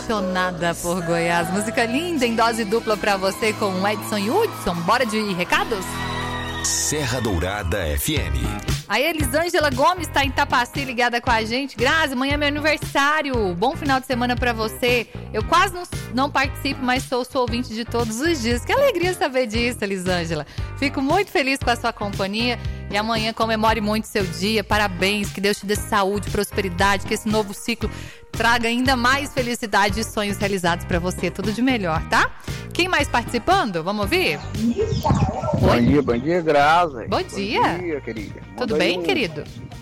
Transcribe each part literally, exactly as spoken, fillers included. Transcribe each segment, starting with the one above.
apaixonada por Goiás. Música linda em dose dupla pra você com Edson e Hudson. Bora de recados? Serra Dourada F M. A Elisângela Gomes está em Tapaci ligada com a gente. Grazi, amanhã é meu aniversário. Bom final de semana pra você. Eu quase não, não participo, mas sou sua ouvinte de todos os dias. Que alegria saber disso, Elisângela. Fico muito feliz com a sua companhia. E amanhã comemore muito seu dia. Parabéns, que Deus te dê saúde, prosperidade, que esse novo ciclo traga ainda mais felicidade e sonhos realizados pra você. Tudo de melhor, tá? Quem mais participando? Vamos ouvir? Bom Oi? dia, bom dia, Grazi. Bom dia. Bom dia, querida. Manda Tudo bem, um, querido?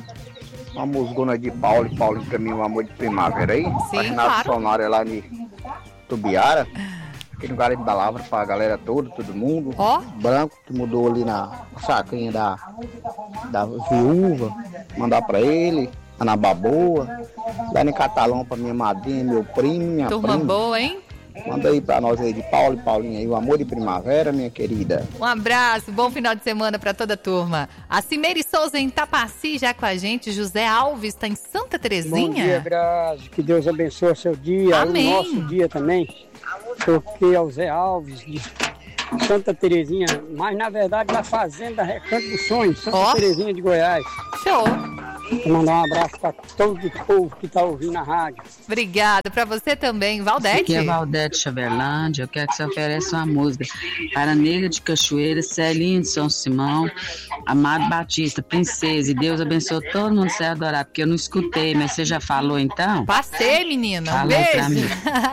Uma musgona de Paulo e Paulo pra mim, um amor de primavera aí. Sim, claro. claro. Lá em Tubiara. Aquele lugar de palavra pra galera toda, todo mundo. Ó. Branco, que mudou ali na sacrinha da, da viúva. Mandar pra ele. Ana Baboa. Lá em Catalão pra minha madrinha, meu primo, minha Turma prima. boa, hein? Manda aí pra nós aí de Paulo e Paulinha aí, o amor de primavera, minha querida. Um abraço, bom final de semana pra toda a turma. A Cimeire Souza em Tapaci já com a gente. José Alves tá em Santa Terezinha. Bom dia, Grazi. Que Deus abençoe o seu dia, Amém. o nosso dia também. Porque é o Zé Alves de Santa Terezinha, mas na verdade na Fazenda Recanto dos Sonhos, Santa Ó. Terezinha de Goiás. Show. Vou mandar um abraço para todo o povo que está ouvindo a rádio. Obrigada, pra você também, Valdete. Aqui é Valdete Chaverlândia. Eu quero que você ofereça uma música para Negra de Cachoeira, Celinho de São Simão, Amado Batista, Princesa. E Deus abençoe todo mundo ser adorado, porque eu não escutei, mas você já falou então? Passei, menina. Um Falou pra beijo.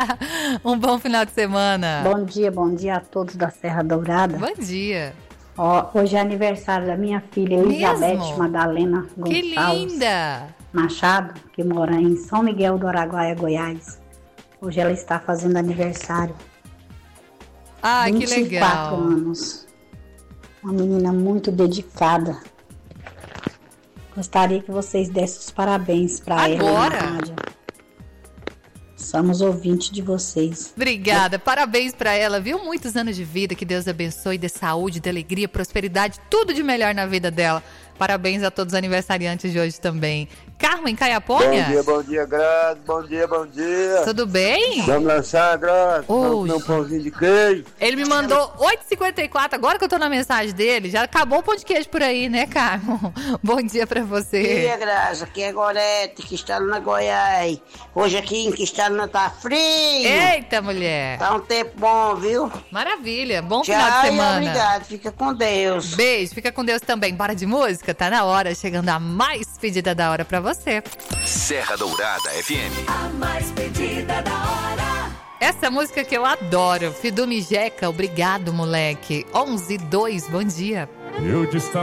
Um bom final de semana. Bom dia, bom dia a todos da Serra Dourada. Bom dia. Ó, hoje é aniversário da minha filha Elizabeth Mesmo? Madalena Que Gonçalves linda. Machado, que mora em São Miguel do Araguaia, Goiás. Hoje ela está fazendo aniversário. Ah, que vinte e quatro legal. anos. Uma menina muito dedicada. Gostaria que vocês dessem os parabéns para ela Agora? na rádio. Somos ouvintes de vocês. Obrigada, parabéns pra ela, viu? Muitos anos de vida, que Deus abençoe, dê saúde, dê alegria, prosperidade, tudo de melhor na vida dela. Parabéns a todos os aniversariantes de hoje também. Carmen Caiaponha? Bom dia, bom dia, Grazi. Bom dia, bom dia. Tudo bem? Vamos lançar, Grazi. Vamos comer um pãozinho de queijo. Ele me mandou oito e cinquenta e quatro, agora que eu tô na mensagem dele, já acabou o pão de queijo por aí, né, Carmen? Bom dia pra você. Bom dia, Grazi. Aqui é Gorete, que está na Goiás. Hoje aqui em Cristalina tá frio. Eita, mulher. Tá um tempo bom, viu? Maravilha, bom Tchau final de e semana. obrigado, fica com Deus. Beijo, fica com Deus também. Bora de música? Tá na hora, chegando a mais pedida da hora pra você. Serra Dourada F M. A mais pedida da hora. Essa música que eu adoro, Fidu Mijeca, obrigado, moleque. onze e dois, bom dia. Eu disse